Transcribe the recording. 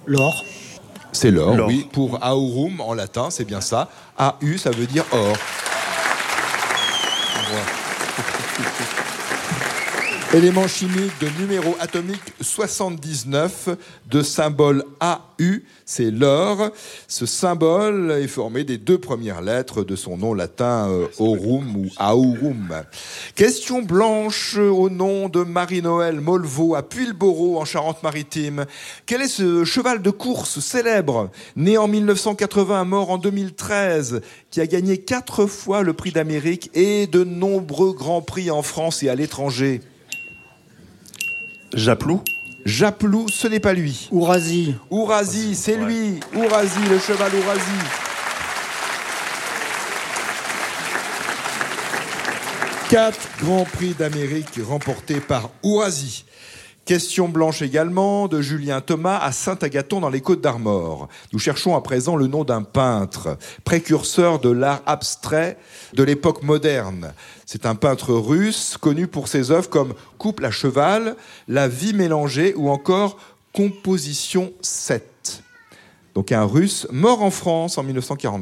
L'or. C'est l'or, L'or. oui. Pour aurum en latin, c'est bien ça. AU, ça veut dire or. Élément chimique de numéro atomique 79 de symbole AU, c'est l'or. Ce symbole est formé des deux premières lettres de son nom latin aurum ou aurum. Question blanche au nom de Marie-Noël Molvaux à Puyllborough en Charente-Maritime. Quel est ce cheval de course célèbre, né en 1980, mort en 2013, qui a gagné 4 fois le prix d'Amérique et de nombreux grands prix en France et à l'étranger? Japlou. Japlou, ce n'est pas lui. Ourasi. Ourasi, c'est lui. Ourasi, le cheval Ourasi. Quatre grands prix d'Amérique remportés par Ourasi. Question blanche également de Julien Thomas à Saint-Agathon dans les Côtes-d'Armor. Nous cherchons à présent le nom d'un peintre, précurseur de l'art abstrait de l'époque moderne. C'est un peintre russe connu pour ses œuvres comme Couple à cheval, La vie mélangée ou encore Composition 7. Donc un russe mort en France en 1940.